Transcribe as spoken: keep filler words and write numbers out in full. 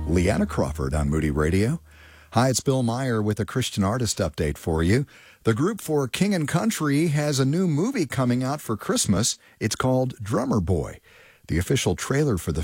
Leanna Crawford on Moody Radio. Hi, it's Bill Meyer with a Christian artist update for you. The group for King and Country has a new movie coming out for Christmas. It's called Drummer Boy. The official trailer for the